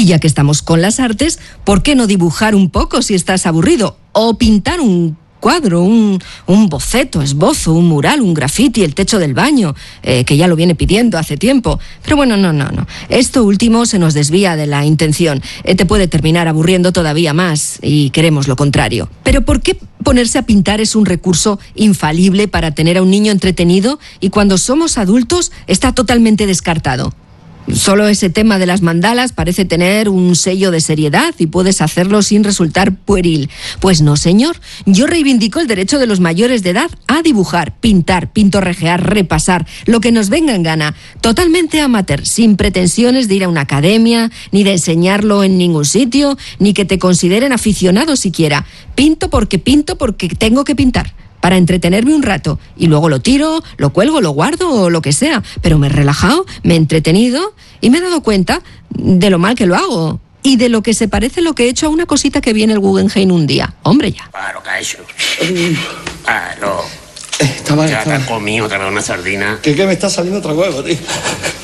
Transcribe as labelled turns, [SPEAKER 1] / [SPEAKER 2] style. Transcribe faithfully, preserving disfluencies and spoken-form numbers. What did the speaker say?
[SPEAKER 1] Y ya que estamos con las artes, ¿por qué no dibujar un poco si estás aburrido? O pintar un cuadro, un, un boceto, esbozo, un mural, un graffiti, el techo del baño, eh, que ya lo viene pidiendo hace tiempo. Pero bueno, no, no, no. Esto último se nos desvía de la intención. Eh, te puede terminar aburriendo todavía más y queremos lo contrario. Pero ¿por qué ponerse a pintar es un recurso infalible para tener a un niño entretenido y cuando somos adultos está totalmente descartado? Solo ese tema de las mandalas parece tener un sello de seriedad y puedes hacerlo sin resultar pueril. Pues no, señor. Yo reivindico el derecho de los mayores de edad a dibujar, pintar, pintorrejear, repasar, lo que nos venga en gana. Totalmente amateur, sin pretensiones de ir a una academia, ni de enseñarlo en ningún sitio, ni que te consideren aficionado siquiera. Pinto porque pinto porque tengo que pintar, para entretenerme un rato, y luego lo tiro, lo cuelgo, lo guardo o lo que sea, pero me he relajado, me he entretenido y me he dado cuenta de lo mal que lo hago y de lo que se parece lo que he hecho a una cosita que vi en el Guggenheim un día. Hombre, ya.
[SPEAKER 2] Claro, Caixo. Claro.
[SPEAKER 3] Estaba,
[SPEAKER 2] Ya te
[SPEAKER 3] estaba.
[SPEAKER 2] has comido otra vez una sardina.
[SPEAKER 3] ¿Qué, qué me está saliendo otra huevo, tío?